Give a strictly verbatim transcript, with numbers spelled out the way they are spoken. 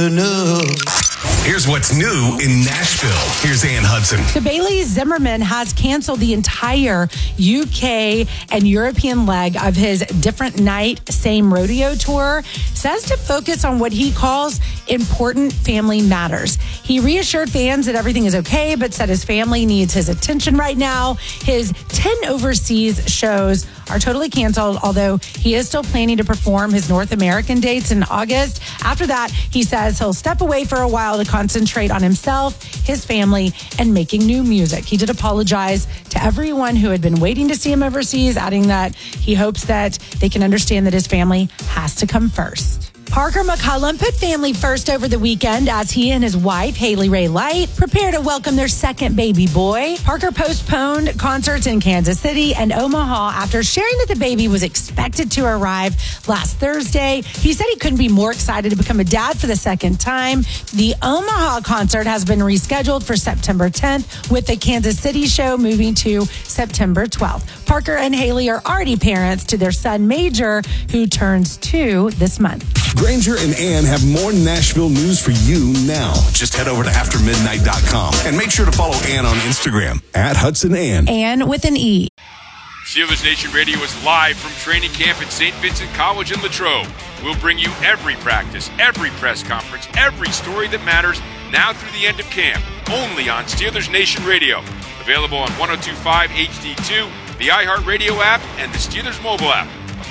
enough. Here's what's new in Nashville. Here's Ann Hudson. So Bailey Zimmerman has canceled the entire U K and European leg of his Different Night, Same Rodeo tour. Says to focus on what he calls important family matters. He reassured fans that everything is okay, but said his family needs his attention right now. His ten overseas shows are totally canceled, although he is still planning to perform his North American dates in August. After that, he says he'll step away for a while to concentrate on himself, his family, and making new music. He did apologize to everyone who had been waiting to see him overseas, adding that he hopes that they can understand that his family has to come first. Parker McCollum put family first over the weekend as he and his wife, Haley Ray Light, prepare to welcome their second baby boy. Parker postponed concerts in Kansas City and Omaha after sharing that the baby was expected to arrive last Thursday. He said he couldn't be more excited to become a dad for the second time. The Omaha concert has been rescheduled for September tenth, with the Kansas City show moving to September twelfth. Parker and Haley are already parents to their son, Major, who turns two this month. Granger and Ann have more Nashville news for you now. Just head over to after midnight dot com and make sure to follow Ann on Instagram at Hudson Ann. Ann with an E. Steelers Nation Radio is live from training camp at Saint Vincent College in Latrobe. We'll bring you every practice, every press conference, every story that matters now through the end of camp. Only on Steelers Nation Radio. Available on one oh two point five H D two, the iHeartRadio app, and the Steelers mobile app.